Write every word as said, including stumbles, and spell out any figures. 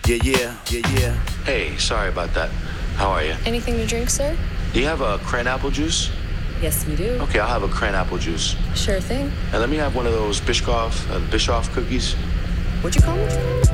Yeah, yeah, yeah, yeah. Hey, sorry about that. How are you? Anything to drink, sir? Do you have a cran apple juice? Yes, we do. Okay, I'll have a cran apple juice. Sure thing. And let me have one of those Biscoff, uh, Bischoff cookies. What'd you call me?